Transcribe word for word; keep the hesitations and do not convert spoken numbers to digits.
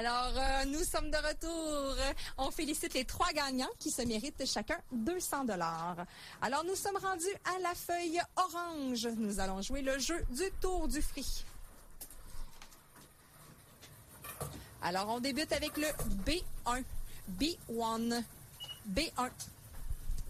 Alors, euh, nous sommes de retour. On félicite les trois gagnants qui se méritent chacun deux cents dollars. Alors, nous sommes rendus à la feuille orange. Nous allons jouer le jeu du tour du fruit. Alors, on débute avec le B un. B un. B un.